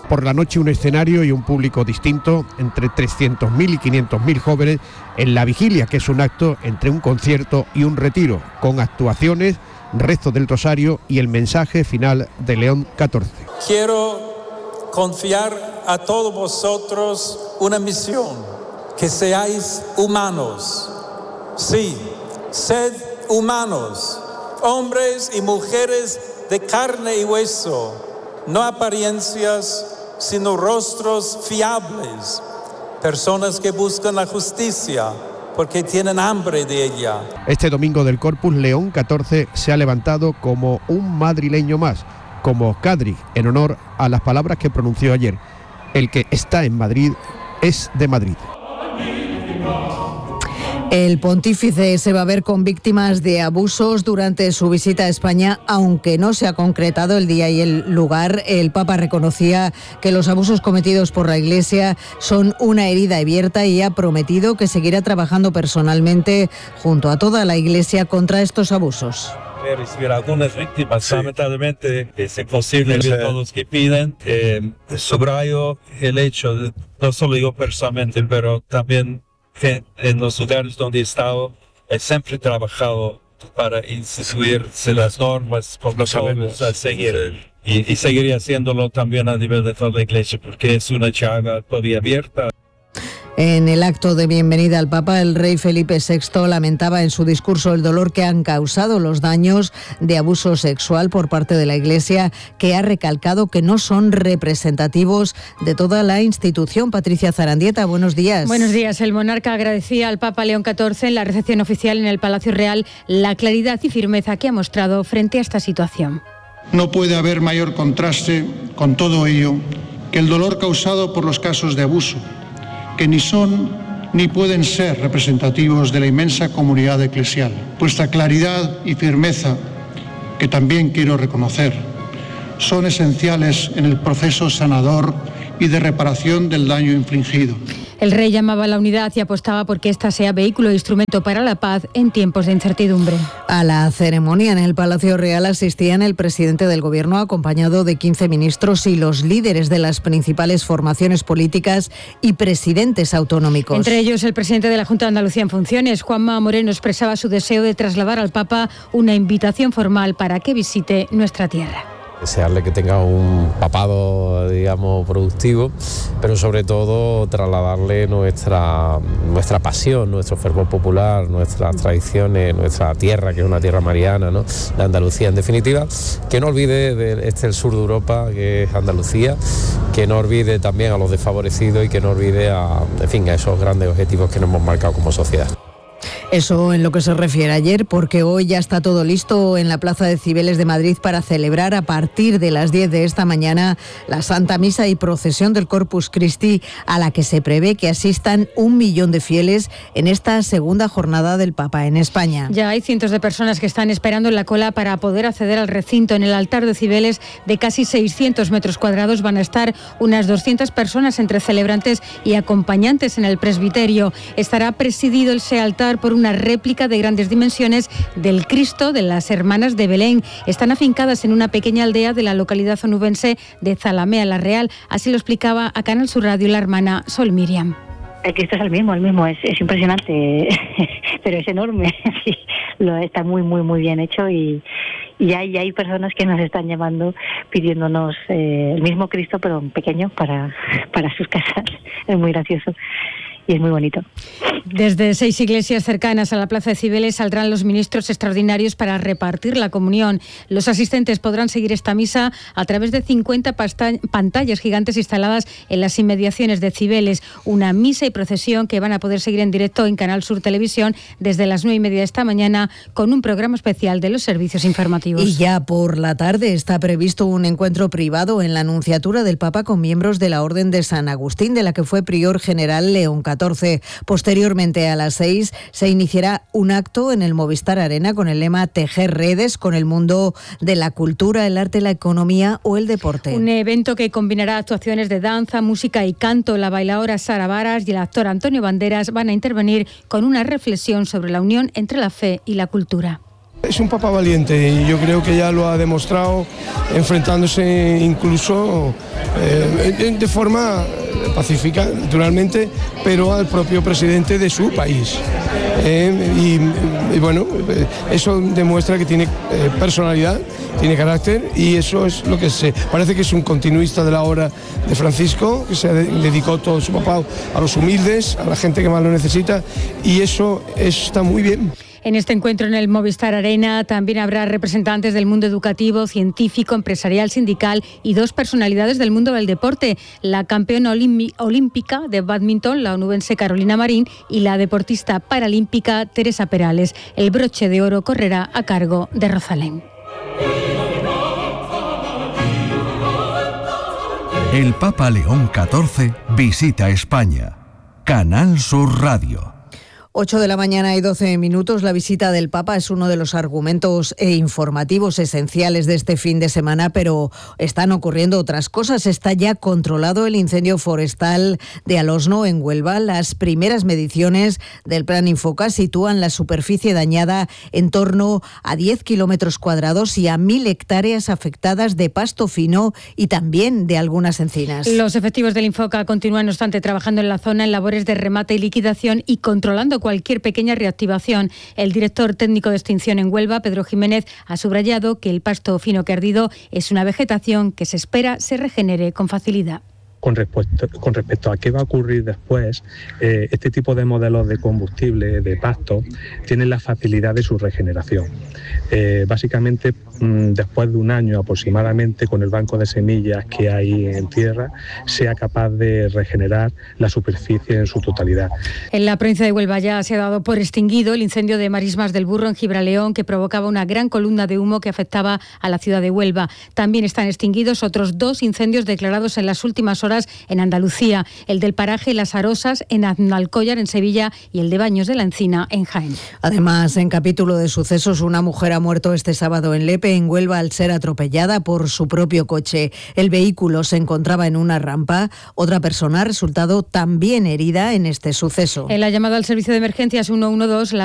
Por la noche un escenario y un público distinto, entre 300.000 y 500.000 jóvenes en la vigilia, que es un acto entre un concierto y un retiro, con actuaciones, rezo del rosario y el mensaje final de León XIV. Quiero confiar a todos vosotros una misión, que seáis humanos. Sí, sed humanos, hombres y mujeres de carne y hueso, no apariencias, sino rostros fiables, personas que buscan la justicia porque tienen hambre de ella. Este domingo del Corpus, León XIV se ha levantado como un madrileño más, como Cadri, en honor a las palabras que pronunció ayer: el que está en Madrid es de Madrid. El pontífice se va a ver con víctimas de abusos durante su visita a España, aunque no se ha concretado el día y el lugar. El Papa reconocía que los abusos cometidos por la Iglesia son una herida abierta y ha prometido que seguirá trabajando personalmente junto a toda la Iglesia contra estos abusos. Recibir algunas víctimas, lamentablemente es imposible de todos que piden. Subrayo el hecho, no solo yo personalmente, pero también en los lugares donde he estado, he siempre trabajado para instituirse las normas protocolos a seguir. Y seguiría haciéndolo también a nivel de toda la Iglesia, porque es una llaga todavía abierta. En el acto de bienvenida al Papa, el rey Felipe VI lamentaba en su discurso el dolor que han causado los daños de abuso sexual por parte de la Iglesia, que ha recalcado que no son representativos de toda la institución. Patricia Zarandieta, buenos días. Buenos días. El monarca agradecía al Papa León XIV en la recepción oficial en el Palacio Real la claridad y firmeza que ha mostrado frente a esta situación. No puede haber mayor contraste con todo ello que el dolor causado por los casos de abuso, que ni son ni pueden ser representativos de la inmensa comunidad eclesial. Vuestra claridad y firmeza, que también quiero reconocer, son esenciales en el proceso sanador y de reparación del daño infligido. El rey llamaba a la unidad y apostaba porque ésta sea vehículo e instrumento para la paz en tiempos de incertidumbre. A la ceremonia en el Palacio Real asistían el presidente del Gobierno, acompañado de 15 ministros y los líderes de las principales formaciones políticas y presidentes autonómicos. Entre ellos, el presidente de la Junta de Andalucía en funciones, Juanma Moreno, expresaba su deseo de trasladar al Papa una invitación formal para que visite nuestra tierra. Desearle que tenga un papado, digamos, productivo, pero sobre todo trasladarle nuestra pasión, nuestro fervor popular, nuestras tradiciones, nuestra tierra, que es una tierra mariana, ¿no? La Andalucía, en definitiva, que no olvide el sur de Europa, que es Andalucía, que no olvide también a los desfavorecidos y que no olvide a esos grandes objetivos que nos hemos marcado como sociedad. Eso en lo que se refiere ayer, porque hoy ya está todo listo en la Plaza de Cibeles de Madrid para celebrar a partir de las 10 de esta mañana la Santa Misa y procesión del Corpus Christi, a la que se prevé que asistan 1 millón de fieles en esta segunda jornada del Papa en España. Ya hay cientos de personas que están esperando en la cola para poder acceder al recinto. En el altar de Cibeles, de casi 600 metros cuadrados, van a estar unas 200 personas entre celebrantes y acompañantes en el presbiterio. Estará presidido ese altar por una réplica de grandes dimensiones del Cristo de las Hermanas de Belén. Están afincadas en una pequeña aldea de la localidad onubense de Zalamea la Real. Así lo explicaba a Canal Sur Radio la hermana Sol Miriam. El Cristo es el mismo, es impresionante, pero es enorme. Sí, está muy bien hecho y hay personas que nos están llamando pidiéndonos el mismo Cristo, pero pequeño para sus casas. Es muy gracioso. Y es muy bonito. Desde 6 iglesias cercanas a la Plaza de Cibeles saldrán los ministros extraordinarios para repartir la comunión. Los asistentes podrán seguir esta misa a través de 50 pantallas gigantes instaladas en las inmediaciones de Cibeles. Una misa y procesión que van a poder seguir en directo en Canal Sur Televisión desde las 9:30 de esta mañana, con un programa especial de los servicios informativos. Y ya por la tarde está previsto un encuentro privado en la Nunciatura del Papa con miembros de la Orden de San Agustín, de la que fue prior general León XIV. Posteriormente, a las 6, se iniciará un acto en el Movistar Arena con el lema Tejer redes con el mundo de la cultura, el arte, la economía o el deporte. Un evento que combinará actuaciones de danza, música y canto. La bailaora Sara Varas y el actor Antonio Banderas van a intervenir con una reflexión sobre la unión entre la fe y la cultura. Es un papa valiente y yo creo que ya lo ha demostrado enfrentándose incluso de forma pacífica, naturalmente, pero al propio presidente de su país. Y bueno, eso demuestra que tiene personalidad, tiene carácter, y eso es lo que parece que es un continuista de la obra de Francisco, que se dedicó todo su papado a los humildes, a la gente que más lo necesita, y eso está muy bien. En este encuentro en el Movistar Arena también habrá representantes del mundo educativo, científico, empresarial, sindical y 2 personalidades del mundo del deporte, la campeona olímpica de bádminton, la onubense Carolina Marín, y la deportista paralímpica Teresa Perales. El broche de oro correrá a cargo de Rosalén. El Papa León XIV visita España. Canal Sur Radio. 8 de la mañana y 12 minutos. La visita del Papa es uno de los argumentos informativos esenciales de este fin de semana, pero están ocurriendo otras cosas. Está ya controlado el incendio forestal de Alosno, en Huelva. Las primeras mediciones del Plan Infoca sitúan la superficie dañada en torno a 10 kilómetros cuadrados y a 1.000 hectáreas afectadas de pasto fino y también de algunas encinas. Los efectivos del Infoca continúan, no obstante, trabajando en la zona en labores de remate y liquidación y controlando cualquier pequeña reactivación. El director técnico de extinción en Huelva, Pedro Jiménez, ha subrayado que el pasto fino que ha ardido es una vegetación que se espera se regenere con facilidad. Con respecto a qué va a ocurrir después, este tipo de modelos de combustible, de pasto, tienen la facilidad de su regeneración. Básicamente, después de un año aproximadamente, con el banco de semillas que hay en tierra, sea capaz de regenerar la superficie en su totalidad. En la provincia de Huelva ya se ha dado por extinguido el incendio de Marismas del Burro en Gibraleón, que provocaba una gran columna de humo que afectaba a la ciudad de Huelva. También están extinguidos otros 2 incendios declarados en las últimas horas en Andalucía, el del paraje Las Arosas en Aznalcóllar, en Sevilla, y el de Baños de la Encina, en Jaén. Además, en capítulo de sucesos, una mujer ha muerto este sábado en Lepe, en Huelva, al ser atropellada por su propio coche. El vehículo se encontraba en una rampa. Otra persona ha resultado también herida en este suceso. En la llamada al servicio de emergencias 112,